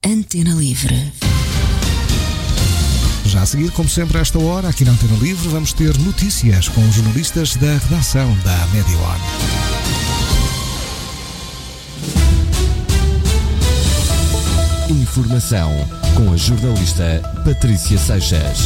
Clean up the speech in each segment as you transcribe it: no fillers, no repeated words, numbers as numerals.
Antena Livre. Já a seguir, como sempre, a esta hora, aqui na Antena Livre, vamos ter notícias com os jornalistas da redação da Média One. Informação com a jornalista Patrícia Seixas.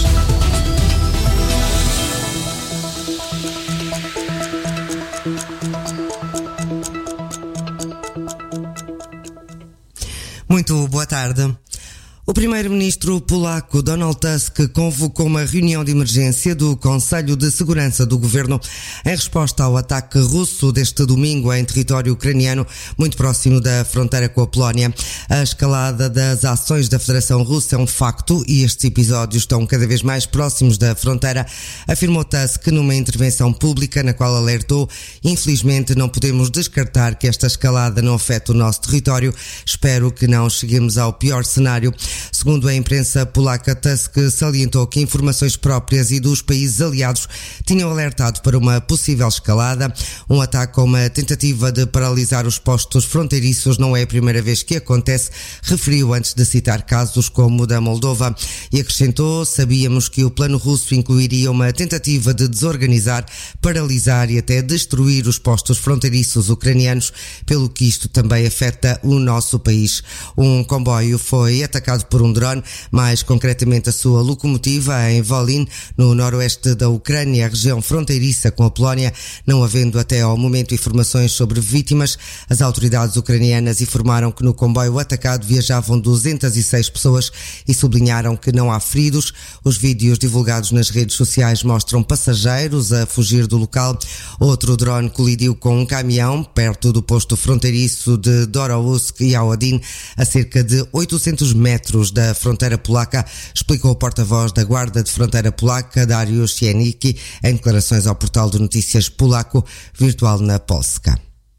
Muito boa tarde. O primeiro-ministro polaco Donald Tusk convocou uma reunião de emergência do Conselho de Segurança do Governo em resposta ao ataque russo deste domingo em território ucraniano, muito próximo da fronteira com a Polónia. A escalada das ações da Federação Russa é um facto e estes episódios estão cada vez mais próximos da fronteira, afirmou Tusk numa intervenção pública na qual alertou: infelizmente não podemos descartar que esta escalada não afeta o nosso território. Espero que não cheguemos ao pior cenário. Segundo a imprensa polaca, Tusk salientou que informações próprias e dos países aliados tinham alertado para uma possível escalada. Um ataque ou uma tentativa de paralisar os postos fronteiriços não é a primeira vez que acontece, referiu antes de citar casos como o da Moldova, e acrescentou: sabíamos que o plano russo incluiria uma tentativa de desorganizar, paralisar e até destruir os postos fronteiriços ucranianos, pelo que isto também afeta o nosso país. Um comboio foi atacado por um drone, mais concretamente a sua locomotiva em Volyn, no noroeste da Ucrânia, região fronteiriça com a Polónia, não havendo até ao momento informações sobre vítimas. As autoridades ucranianas informaram que no comboio atacado viajavam 206 pessoas e sublinharam que não há feridos. Os vídeos divulgados nas redes sociais mostram passageiros a fugir do local. Outro drone colidiu com um caminhão perto do posto fronteiriço de Dorowusk e Aodin, a cerca de 800 metros da fronteira polaca, explicou o porta-voz da Guarda de Fronteira Polaca, Dariusz Janicki, em declarações ao portal de notícias polaco Virtual na Polska.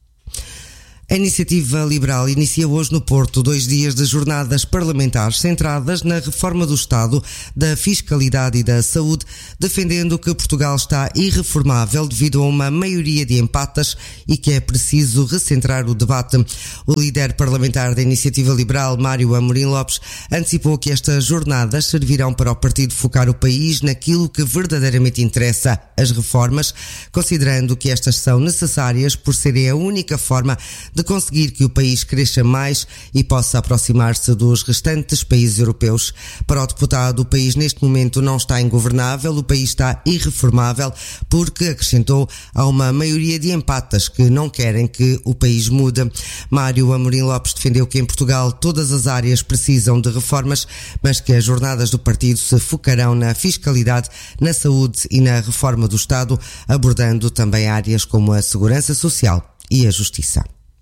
A Iniciativa Liberal inicia hoje no Porto 2 dias de jornadas parlamentares centradas na reforma do Estado, da fiscalidade e da saúde, defendendo que Portugal está irreformável devido a uma maioria de empatas e que é preciso recentrar o debate. O líder parlamentar da Iniciativa Liberal, Mário Amorim Lopes, antecipou que estas jornadas servirão para o partido focar o país naquilo que verdadeiramente interessa, as reformas, considerando que estas são necessárias por serem a única forma de conseguir que o país cresça mais e possa aproximar-se dos restantes países europeus. Para o deputado, o país neste momento não está ingovernável, o país está irreformável porque, acrescentou, há uma maioria de empatas que não querem que o país mude. Mário Amorim Lopes defendeu que em Portugal todas as áreas precisam de reformas, mas que as jornadas do partido se focarão na fiscalidade, na saúde e na reforma do Estado, abordando também áreas como a segurança social e a justiça.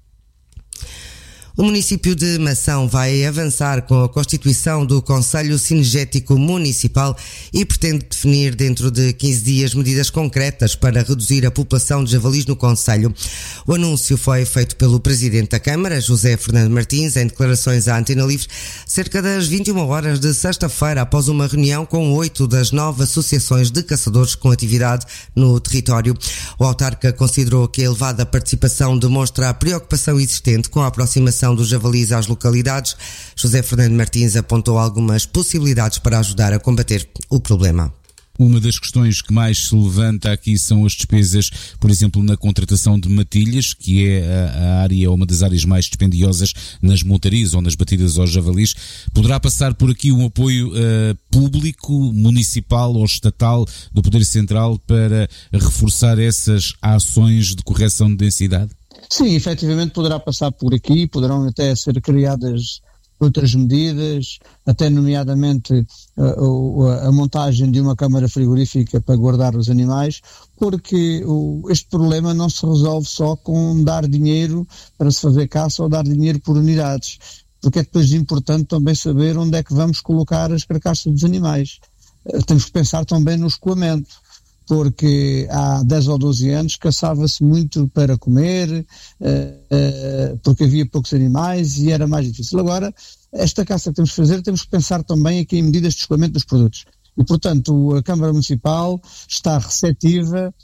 O município de Mação vai avançar com a constituição do Conselho Cinegético Municipal e pretende definir dentro de 15 dias medidas concretas para reduzir a população de javalis no concelho. O anúncio foi feito pelo Presidente da Câmara, José Fernando Martins, em declarações à Antena Livre, cerca das 21 horas de sexta-feira, após uma reunião com 8 das 9 associações de caçadores com atividade no território. O autarca considerou que a elevada participação demonstra a preocupação existente com a aproximação dos javalis às localidades. José Fernando Martins apontou algumas possibilidades para ajudar a combater o problema. Uma das questões que mais se levanta aqui são as despesas, por exemplo, na contratação de matilhas, que é a área, uma das áreas mais dispendiosas nas montarias ou nas batidas aos javalis. Poderá passar por aqui um apoio público, municipal ou estatal do Poder Central para reforçar essas ações de correção de densidade? Sim, efetivamente poderá passar por aqui, poderão até ser criadas outras medidas, até nomeadamente a montagem de uma câmara frigorífica para guardar os animais, porque este problema não se resolve só com dar dinheiro para se fazer caça ou dar dinheiro por unidades, porque é depois importante também saber onde é que vamos colocar as carcaças dos animais. Temos que pensar também no escoamento, porque há 10 ou 12 anos caçava-se muito para comer, porque havia poucos animais e era mais difícil. Agora, esta caça que temos que fazer, temos que pensar também aqui em medidas de escoamento dos produtos. E, portanto, a Câmara Municipal está receptiva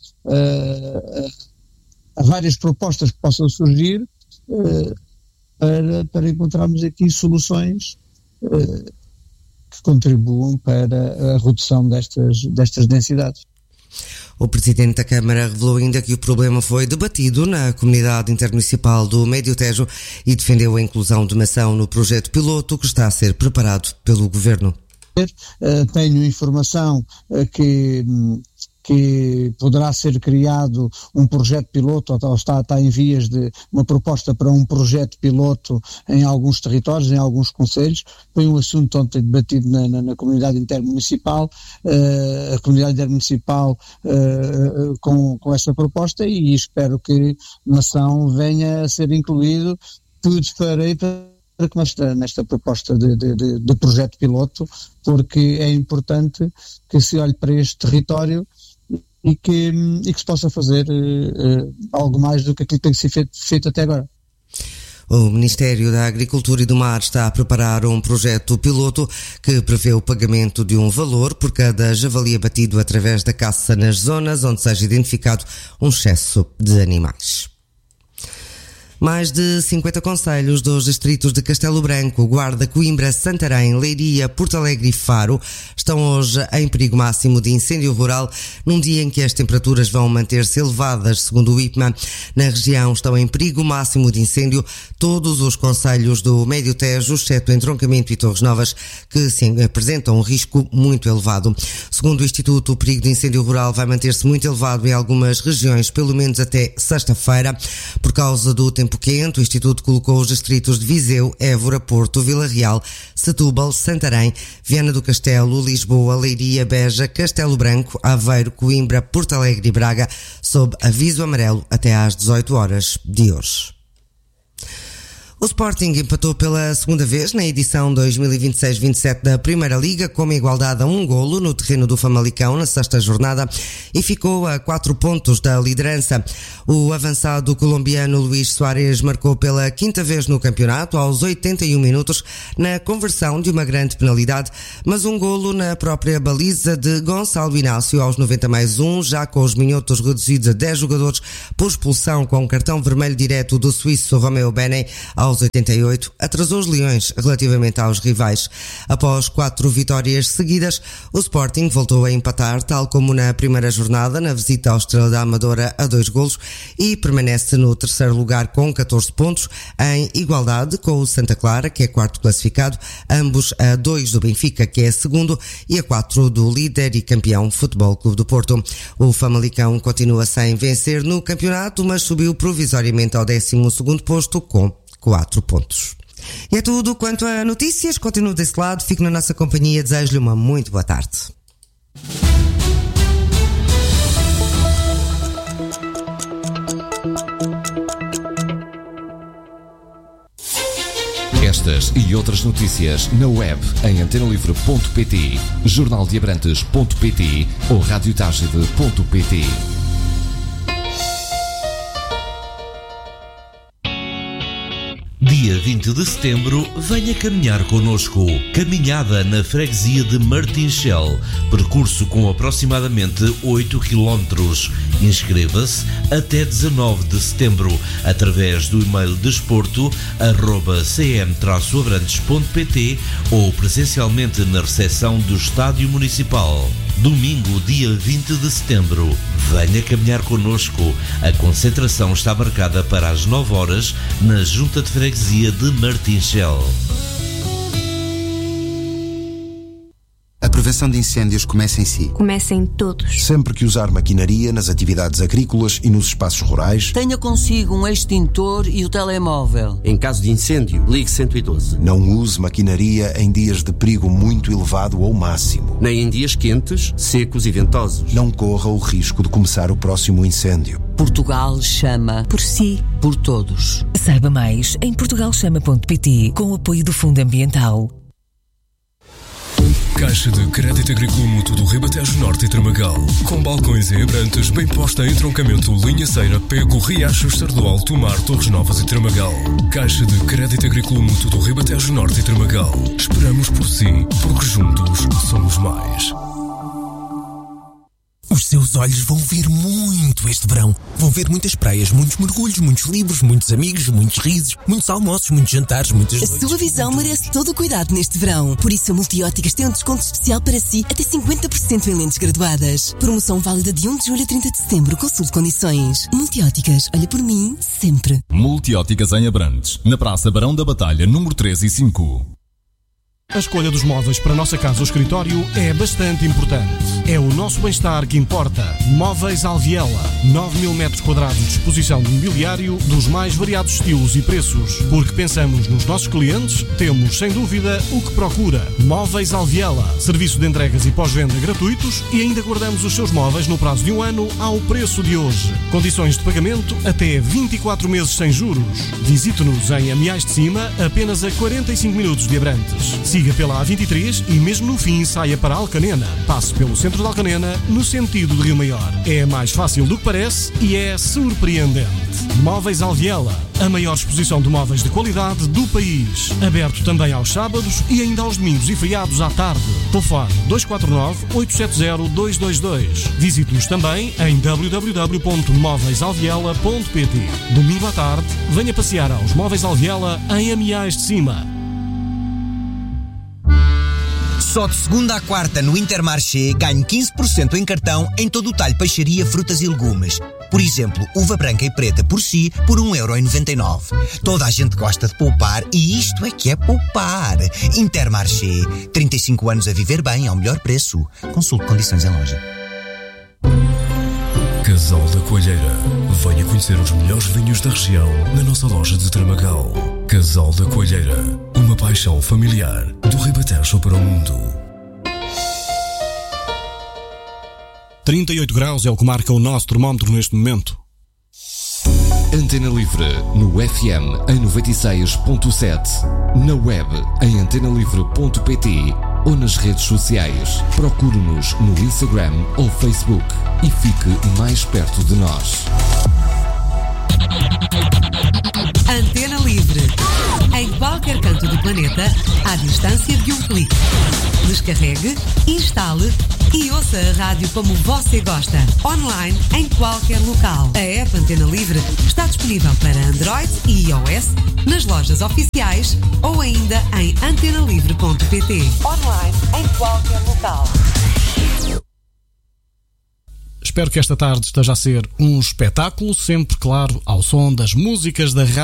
a várias propostas que possam surgir para encontrarmos aqui soluções que contribuam para a redução destas densidades. O Presidente da Câmara revelou ainda que o problema foi debatido na Comunidade Intermunicipal do Médio Tejo e defendeu a inclusão de mação no projeto piloto que está a ser preparado pelo Governo. Tenho informação que poderá ser criado um projeto piloto, ou está em vias de uma proposta para um projeto piloto em alguns territórios, em alguns concelhos. Foi um assunto ontem debatido na comunidade intermunicipal, a comunidade intermunicipal com essa proposta, e espero que Mação venha a ser incluído. Tudo farei para nesta proposta de projeto piloto, porque é importante que se olhe para este território e que se possa fazer algo mais do que aquilo que tem que ser feito até agora. O Ministério da Agricultura e do Mar está a preparar um projeto piloto que prevê o pagamento de um valor por cada javali abatido através da caça nas zonas onde seja identificado um excesso de animais. Mais de 50 concelhos dos distritos de Castelo Branco, Guarda, Coimbra, Santarém, Leiria, Porto Alegre e Faro estão hoje em perigo máximo de incêndio rural, num dia em que as temperaturas vão manter-se elevadas. Segundo o IPMA, na região estão em perigo máximo de incêndio todos os concelhos do Médio Tejo, exceto Entroncamento e Torres Novas, que sim, apresentam um risco muito elevado. Segundo o Instituto, o perigo de incêndio rural vai manter-se muito elevado em algumas regiões, pelo menos até sexta-feira, por causa do tempo quente. O Instituto colocou os distritos de Viseu, Évora, Porto, Vila Real, Setúbal, Santarém, Viana do Castelo, Lisboa, Leiria, Beja, Castelo Branco, Aveiro, Coimbra, Porto Alegre e Braga sob aviso amarelo até às 18 horas de hoje. O Sporting empatou pela segunda vez na edição 2026-27 da Primeira Liga, com uma igualdade a 1 golo no terreno do Famalicão na sexta jornada e ficou a 4 pontos da liderança. O avançado colombiano Luís Soares marcou pela quinta vez no campeonato aos 81 minutos na conversão de uma grande penalidade, mas um golo na própria baliza de Gonçalo Inácio aos 90+1, já com os minhotos reduzidos a 10 jogadores por expulsão com um cartão vermelho direto do suíço Romeo Benem aos 88, atrasou os Leões relativamente aos rivais. Após 4 vitórias seguidas, o Sporting voltou a empatar, tal como na primeira jornada, na visita ao Estrela da Amadora a 2 golos, e permanece no terceiro lugar com 14 pontos, em igualdade com o Santa Clara, que é quarto classificado, ambos a 2 do Benfica, que é segundo, e a 4 do líder e campeão Futebol Clube do Porto. O Famalicão continua sem vencer no campeonato, mas subiu provisoriamente ao 12º posto com 4 pontos. E é tudo quanto a notícias. Continuo desse lado, fico na nossa companhia. Desejo-lhe uma muito boa tarde. Estas e outras notícias na web em antenalivre.pt, jornaldeabrantes.pt ou radiotagide.pt. Dia 20 de setembro, venha caminhar connosco. Caminhada na freguesia de Martinchel. Percurso com aproximadamente 8 km. Inscreva-se até 19 de setembro através do e-mail desporto@cm-abrantes.pt ou presencialmente na recepção do Estádio Municipal. Domingo, dia 20 de setembro. Venha caminhar connosco. A concentração está marcada para as 9 horas na Junta de Freguesia de Martinchel. A prevenção de incêndios começa em si. Começa em todos. Sempre que usar maquinaria nas atividades agrícolas e nos espaços rurais, tenha consigo um extintor e o telemóvel. Em caso de incêndio, ligue 112. Não use maquinaria em dias de perigo muito elevado ou máximo. Nem em dias quentes, secos e ventosos. Não corra o risco de começar o próximo incêndio. Portugal chama por si, por todos. Saiba mais em portugalchama.pt com o apoio do Fundo Ambiental. Caixa de Crédito Agrícola Mútuo do Ribatejo Norte e Tramagal. Com balcões em Abrantes, bem posta em Entroncamento, Linha Ceira, Pego, Riachos, Sardual, Tomar, Torres Novas e Tramagal. Caixa de Crédito Agrícola Mútuo do Ribatejo Norte e Tramagal. Esperamos por si, porque juntos somos mais. Os seus olhos vão ver muito este verão. Vão ver muitas praias, muitos mergulhos, muitos livros, muitos amigos, muitos risos, muitos almoços, muitos jantares, muitas noites. A sua visão merece todo o cuidado neste verão. Por isso a Multióticas tem um desconto especial para si, até 50% em lentes graduadas. Promoção válida de 1 de julho a 30 de setembro. Consulte condições. Multióticas, olha por mim, sempre. Multióticas em Abrantes, na Praça Barão da Batalha, número 3 e 5. A escolha dos móveis para a nossa casa ou escritório é bastante importante. É o nosso bem-estar que importa. Móveis Alviela. 9.000 metros quadrados de exposição de mobiliário dos mais variados estilos e preços. Porque pensamos nos nossos clientes, temos, sem dúvida, o que procura. Móveis Alviela. Serviço de entregas e pós-venda gratuitos e ainda guardamos os seus móveis no prazo de 1 ano ao preço de hoje. Condições de pagamento até 24 meses sem juros. Visite-nos em Amiais de Cima, apenas a 45 minutos de Abrantes. Siga pela A23 e mesmo no fim saia para Alcanena. Passe pelo centro de Alcanena, no sentido de Rio Maior. É mais fácil do que parece e é surpreendente. Móveis Alviela, a maior exposição de móveis de qualidade do país. Aberto também aos sábados e ainda aos domingos e feriados à tarde. Telefone 249-870-222. Visite-nos também em www.móveisalviela.pt. Domingo à tarde, venha passear aos Móveis Alviela em Amiais de Cima. Só de segunda à quarta no Intermarché ganho 15% em cartão em todo o talho peixaria, frutas e legumes. Por exemplo, uva branca e preta por si por 1,99€. Toda a gente gosta de poupar e isto é que é poupar. Intermarché, 35 anos a viver bem ao melhor preço. Consulte condições em loja. Casal da Coalheira. Venha conhecer os melhores vinhos da região na nossa loja de Tramagal. Casal da Coalheira. Uma paixão familiar do Ribatejo para o mundo. 38 graus é o que marca o nosso termómetro neste momento. Antena Livre no FM em 96.7, na web em antenalivre.pt ou nas redes sociais. Procure-nos no Instagram ou Facebook e fique mais perto de nós. Antena Livre. Em qualquer canto do planeta, à distância de um clique. Descarregue, instale e ouça a rádio como você gosta. Online, em qualquer local. A app Antena Livre está disponível para Android e iOS, nas lojas oficiais ou ainda em antenalivre.pt. Online, em qualquer local. Espero que esta tarde esteja a ser um espetáculo, sempre, claro, ao som das músicas da rádio.